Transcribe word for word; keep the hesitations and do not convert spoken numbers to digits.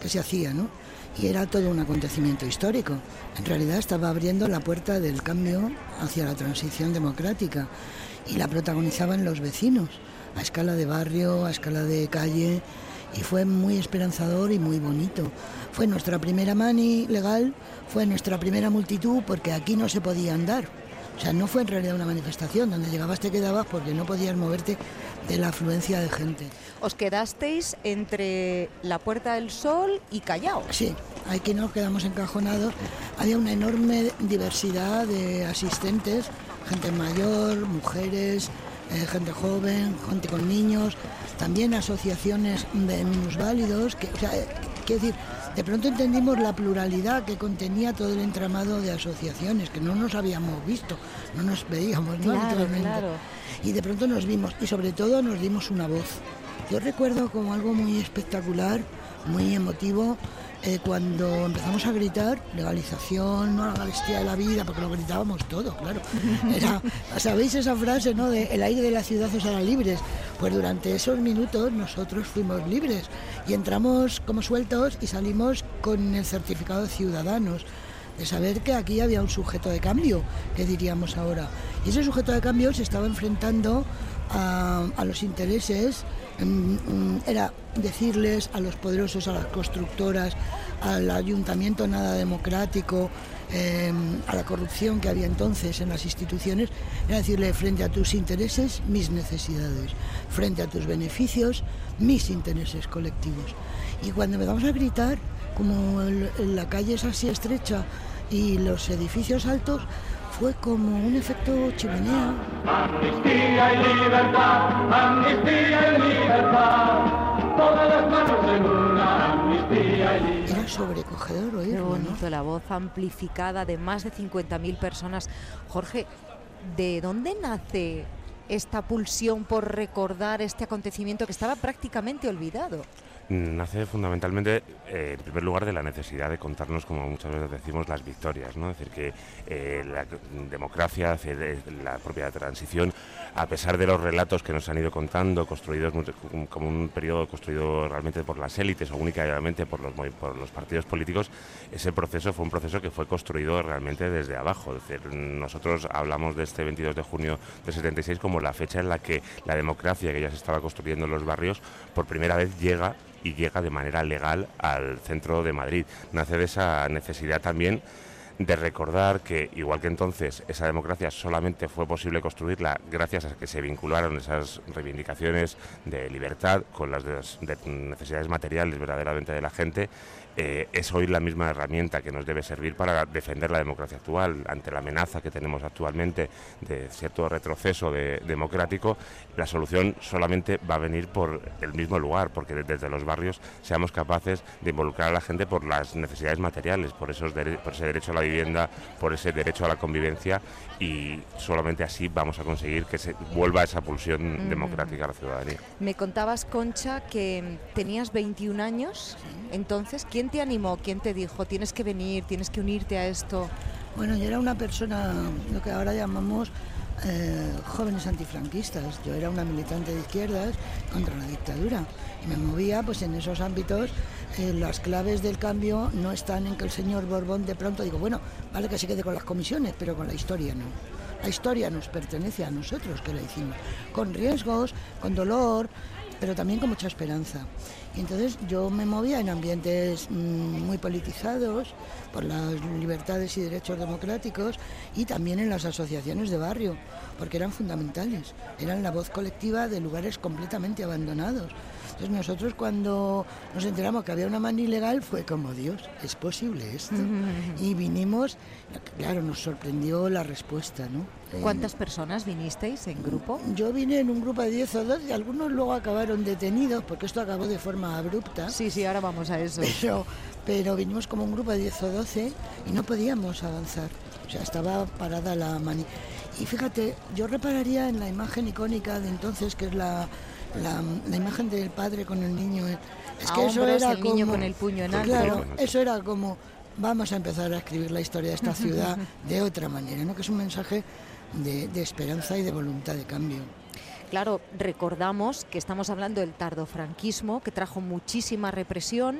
que se hacía, ¿no? Y era todo un acontecimiento histórico. En realidad estaba abriendo la puerta del cambio hacia la transición democrática y la protagonizaban los vecinos, a escala de barrio, a escala de calle, y fue muy esperanzador y muy bonito. Fue nuestra primera mani legal, fue nuestra primera multitud, porque aquí no se podía andar. O sea, no fue en realidad una manifestación, donde llegabas te quedabas porque no podías moverte de la afluencia de gente. Os quedasteis entre la Puerta del Sol y Callao. Sí, aquí nos quedamos encajonados. Había una enorme diversidad de asistentes, gente mayor, mujeres, eh, gente joven, gente con niños, también asociaciones de minusválidos, que, o sea, eh, quiero decir, de pronto entendimos la pluralidad que contenía todo el entramado de asociaciones, que no nos habíamos visto, no nos veíamos, ¿no? Claro, Literalmente. claro. Y de pronto nos vimos, y sobre todo nos dimos una voz. Yo recuerdo como algo muy espectacular, muy emotivo, eh, cuando empezamos a gritar legalización, no la garantía de la vida, porque lo gritábamos todo, claro. Era, ¿sabéis esa frase, no? De el aire de la ciudad os hará libres. Pues durante esos minutos nosotros fuimos libres y entramos como sueltos y salimos con el certificado de ciudadanos, de saber que aquí había un sujeto de cambio, que diríamos ahora. Y ese sujeto de cambio se estaba enfrentando a, a los intereses, era decirles a los poderosos, a las constructoras, al ayuntamiento nada democrático, eh, a la corrupción que había entonces en las instituciones, era decirle frente a tus intereses, mis necesidades, frente a tus beneficios, mis intereses colectivos. Y cuando empezamos a gritar, como el, la calle es así estrecha y los edificios altos, fue como un efecto chimenea. Amnistía y libertad, amnistía y libertad, todas las manos en una, amnistía y libertad. Era sobrecogedor oírlo, Qué bonito, ¿no? la voz amplificada de más de cincuenta mil personas. Jorge, ¿de dónde nace esta pulsión por recordar este acontecimiento que estaba prácticamente olvidado? Nace fundamentalmente, eh, en primer lugar, de la necesidad de contarnos, como muchas veces decimos, las victorias, ¿no? Es decir, que eh, la democracia, la propia transición, a pesar de los relatos que nos han ido contando, construidos como un periodo construido realmente por las élites o únicamente por los, por los partidos políticos, ese proceso fue un proceso que fue construido realmente desde abajo. Es decir, nosotros hablamos de este veintidós de junio de setenta y seis como la fecha en la que la democracia que ya se estaba construyendo en los barrios por primera vez llega y llega de manera legal al centro de Madrid. Nace de esa necesidad también de recordar que, igual que entonces, esa democracia solamente fue posible construirla gracias a que se vincularon esas reivindicaciones de libertad con las de, de necesidades materiales verdaderamente de la gente, eh, es hoy la misma herramienta que nos debe servir para defender la democracia actual. Ante la amenaza que tenemos actualmente de cierto retroceso de, democrático, la solución solamente va a venir por el mismo lugar, porque desde los barrios seamos capaces de involucrar a la gente por las necesidades materiales, por, esos dere- por ese derecho a la vivienda, por ese derecho a la convivencia, y solamente así vamos a conseguir que se vuelva esa pulsión mm. democrática a la ciudadanía. Me contabas, Concha, que tenías veintiún años, entonces, ¿quién te animó? ¿Quién te dijo, tienes que venir, tienes que unirte a esto? Bueno, yo era una persona, lo que ahora llamamos eh, jóvenes antifranquistas. Yo era una militante de izquierdas contra la dictadura y me movía pues en esos ámbitos. Eh, las claves del cambio no están en que el señor Borbón de pronto digo, bueno, vale que se quede con las comisiones, pero con la historia no. La historia nos pertenece a nosotros que la hicimos, con riesgos, con dolor, pero también con mucha esperanza. Y entonces yo me movía en ambientes mmm, muy politizados por las libertades y derechos democráticos, y también en las asociaciones de barrio, porque eran fundamentales, eran la voz colectiva de lugares completamente abandonados. Entonces nosotros, cuando nos enteramos que había una mani ilegal, fue como, Dios, ¿es posible esto? Y vinimos, claro, nos sorprendió la respuesta, ¿no? ¿Cuántas personas vinisteis en grupo? Yo vine en un grupo de diez o doce, algunos luego acabaron detenidos, porque esto acabó de forma abrupta. Sí, sí, ahora vamos a eso. Pero, pero vinimos como un grupo de diez o doce y no podíamos avanzar, o sea, estaba parada la mani. Y fíjate, yo repararía en la imagen icónica de entonces, que es la, la, la imagen del padre con el niño. Es a que eso hombros, era el como, niño con el puño en alto. Claro, eso era como, vamos a empezar a escribir la historia de esta ciudad de otra manera, ¿no? Que es un mensaje de, de esperanza y de voluntad de cambio. Claro, recordamos que estamos hablando del tardofranquismo, que trajo muchísima represión,